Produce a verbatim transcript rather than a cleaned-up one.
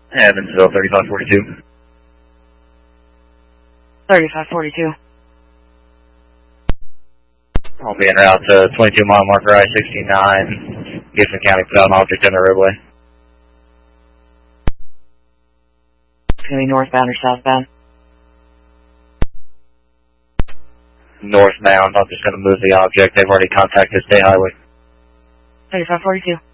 Evansville, thirty-five forty-two. thirty-five forty-two. I'll be en route to twenty-two mile marker I sixty-nine, Gibson County, put out an object in the roadway. It's going to be northbound or southbound? Northbound. I'm just going to move the object. They've already contacted State Highway. thirty-five forty-two.